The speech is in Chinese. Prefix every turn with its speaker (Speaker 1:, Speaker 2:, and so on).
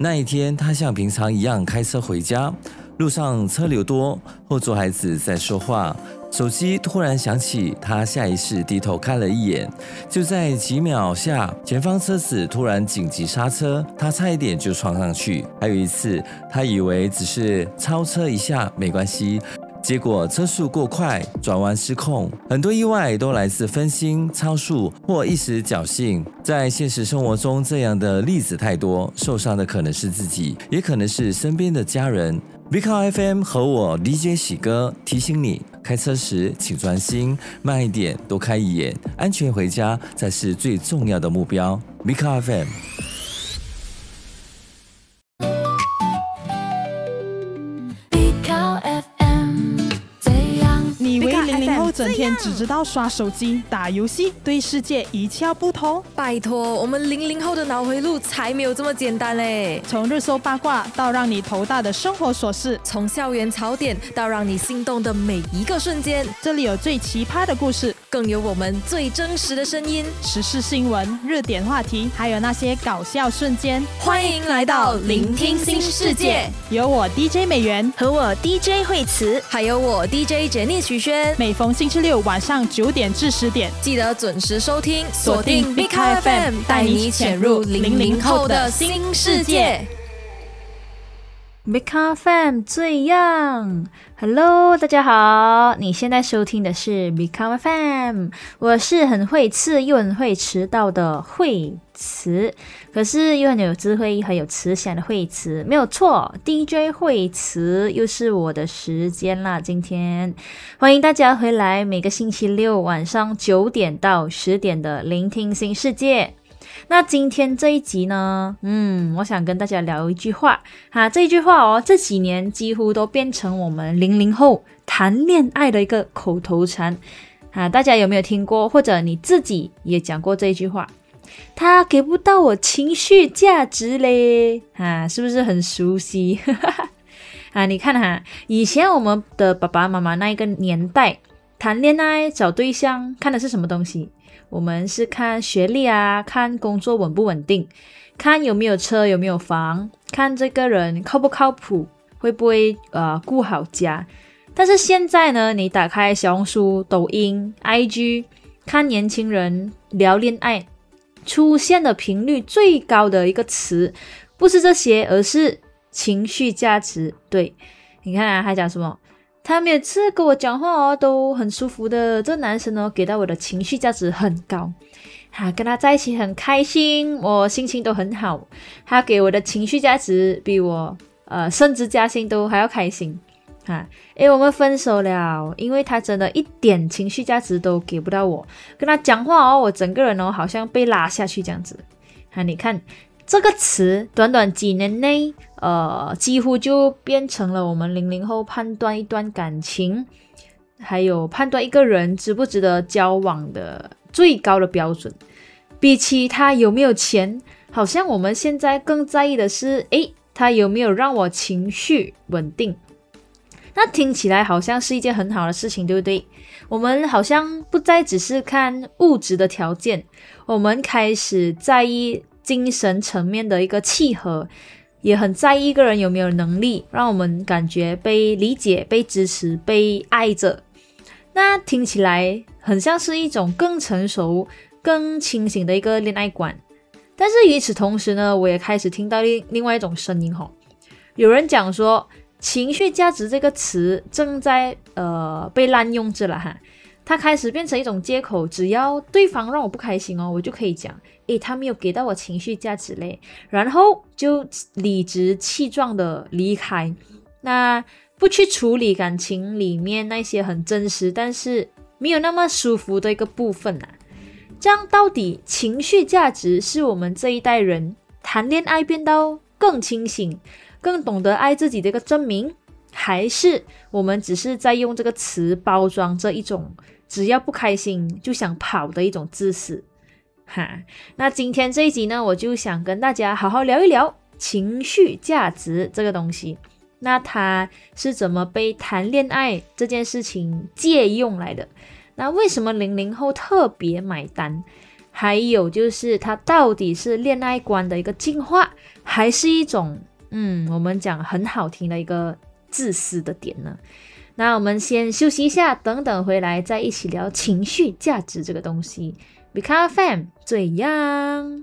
Speaker 1: 那一天，他像平常一样开车回家，路上车流多，后座孩子在说话，手机突然响起，他下意识低头看了一眼，就在几秒下，前方车子突然紧急刹车，他差一点就撞上去。还有一次，他以为只是超车一下没关系，结果车速过快，转弯失控。很多意外都来自分心、超速或一时侥幸。在现实生活中，这样的例子太多，受伤的可能是自己，也可能是身边的家人。Big FM 和我 DJ 喜哥提醒你，开车时请专心，慢一点，多开一眼，安全回家才是最重要的目标。Big FM。
Speaker 2: 整天只知道刷手机、打游戏，对世界一窍不通。
Speaker 3: 拜托，我们00后的脑回路才没有这么简单嘞！
Speaker 2: 从热搜八卦到让你头大的生活琐事，
Speaker 3: 从校园槽点到让你心动的每一个瞬间，
Speaker 2: 这里有最奇葩的故事，
Speaker 3: 更有我们最真实的声音，
Speaker 2: 时事新闻、热点话题，还有那些搞笑瞬间。
Speaker 3: 欢迎来到聆听新世界，
Speaker 2: 有我 DJ 美媛
Speaker 4: 和我 DJ 惠慈，
Speaker 3: 还有我 DJ 杰尼许轩。
Speaker 2: 每逢星期六晚上9点至10点，
Speaker 3: 记得准时收听，锁定 Big FM， 带你潜入00后的新世界。
Speaker 4: Big FM 最样 Hello， 大家好，你现在收听的是 Big FM， 我是很会吃又很会迟到的惠慈，可是又很有智慧很有慈祥的惠慈，没有错， DJ 惠慈又是我的时间啦。今天欢迎大家回来，每个星期六晚上9点到10点的聆听新世界。那今天这一集呢，我想跟大家聊一句话这一句话这几年几乎都变成我们00后谈恋爱的一个口头禅大家有没有听过，或者你自己也讲过这一句话？他给不到我情绪价值嘞是不是很熟悉你看以前我们的爸爸妈妈那一个年代谈恋爱找对象看的是什么东西？我们是看学历看工作稳不稳定，看有没有车有没有房，看这个人靠不靠谱，会不会顾好家。但是现在呢，你打开小红书、抖音、IG， 看年轻人聊恋爱，出现的频率最高的一个词不是这些，而是情绪价值。对，你看他讲什么？他每次跟我讲话都很舒服的，这男生给到我的情绪价值很高跟他在一起很开心，我心情都很好，他给我的情绪价值比我升职加薪都还要开心我们分手了，因为他真的一点情绪价值都给不到我，跟他讲话我整个人好像被拉下去这样子你看这个词短短几年内几乎就变成了我们00后判断一段感情还有判断一个人值不值得交往的最高的标准。比起他有没有钱，好像我们现在更在意的是他有没有让我情绪稳定。那听起来好像是一件很好的事情，对不对？我们好像不再只是看物质的条件，我们开始在意精神层面的一个契合，也很在意一个人有没有能力让我们感觉被理解、被支持、被爱着。那听起来很像是一种更成熟、更清醒的一个恋爱观。但是与此同时呢，我也开始听到另外一种声音有人讲说情绪价值这个词正在被滥用着了它开始变成一种借口，只要对方让我不开心我就可以讲他没有给到我情绪价值嘞，然后就理直气壮的离开，那不去处理感情里面那些很真实但是没有那么舒服的一个部分这样到底情绪价值是我们这一代人谈恋爱变到更清醒、更懂得爱自己的一个证明，还是我们只是在用这个词包装着一种只要不开心就想跑的一种自私那今天这一集呢，我就想跟大家好好聊一聊情绪价值这个东西。那它是怎么被谈恋爱这件事情借用来的？那为什么00后特别买单？还有就是它到底是恋爱观的一个进化， 还是一种我们讲很好听的一个自私的点呢？那我们先休息一下，等回来再一起聊情绪价值这个东西。Become FM 最样。